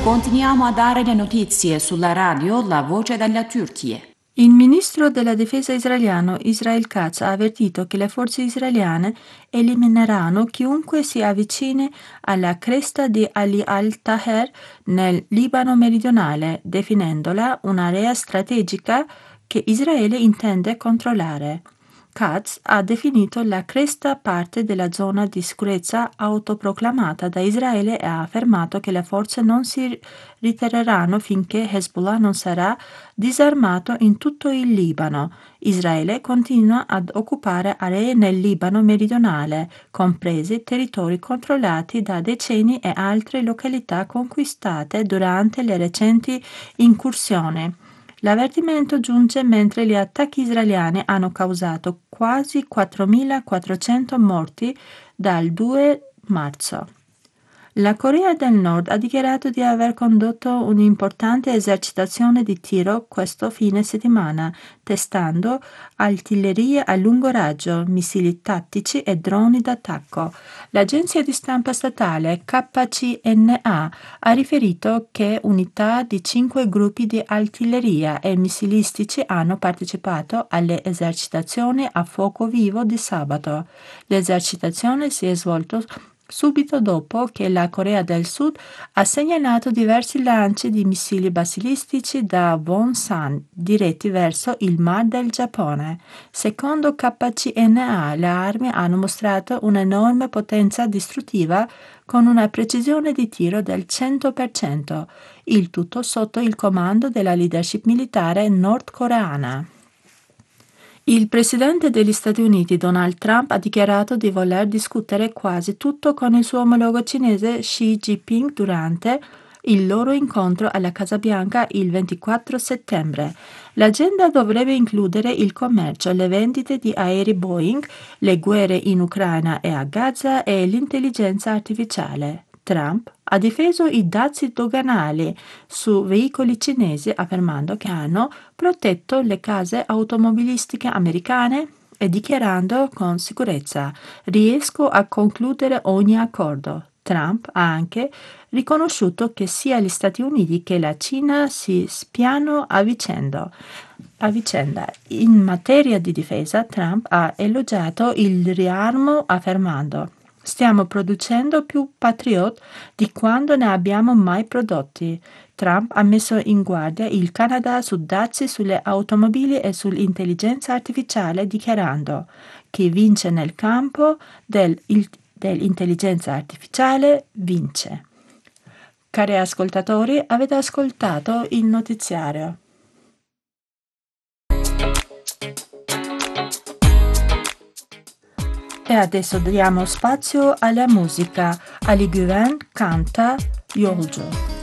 Continuiamo a dare le notizie sulla radio La Voce della Turchia. Il ministro della difesa israeliano Israel Katz ha avvertito che le forze israeliane elimineranno chiunque si avvicini alla cresta di Ali al-Taher nel Libano meridionale, definendola un'area strategica che Israele intende controllare. Katz ha definito la cresta parte della zona di sicurezza autoproclamata da Israele e ha affermato che le forze non si ritireranno finché Hezbollah non sarà disarmato in tutto il Libano. Israele continua ad occupare aree nel Libano meridionale, compresi territori controllati da decenni e altre località conquistate durante le recenti incursioni. L'avvertimento giunge mentre gli attacchi israeliani hanno causato quasi 4.400 morti dal 2 marzo. La Corea del Nord ha dichiarato di aver condotto un'importante esercitazione di tiro questo fine settimana, testando artiglieria a lungo raggio, missili tattici e droni d'attacco. L'agenzia di stampa statale KCNA ha riferito che unità di 5 gruppi di artiglieria e missilistici hanno partecipato alle esercitazioni a fuoco vivo di sabato. L'esercitazione si è svolta subito dopo che la Corea del Sud ha segnalato diversi lanci di missili balistici da Wonsan diretti verso il Mar del Giappone. Secondo KCNA, le armi hanno mostrato un'enorme potenza distruttiva con una precisione di tiro del 100%, il tutto sotto il comando della leadership militare nordcoreana. Il presidente degli Stati Uniti Donald Trump ha dichiarato di voler discutere quasi tutto con il suo omologo cinese Xi Jinping durante il loro incontro alla Casa Bianca il 24 settembre. L'agenda dovrebbe includere il commercio, le vendite di aerei Boeing, le guerre in Ucraina e a Gaza e l'intelligenza artificiale. Trump ha difeso i dazi doganali su veicoli cinesi affermando che hanno protetto le case automobilistiche americane e dichiarando con sicurezza: riesco a concludere ogni accordo. Trump ha anche riconosciuto che sia gli Stati Uniti che la Cina si spiano a vicenda. In materia di difesa, Trump ha elogiato il riarmo affermando: stiamo producendo più Patriot di quando ne abbiamo mai prodotti. Trump ha messo in guardia il Canada su dazi sulle automobili e sull'intelligenza artificiale, dichiarando: chi vince nel campo dell'intelligenza artificiale vince. Cari ascoltatori, avete ascoltato il notiziario. E adesso diamo spazio alla musica. Ali Güven canta Yolcu.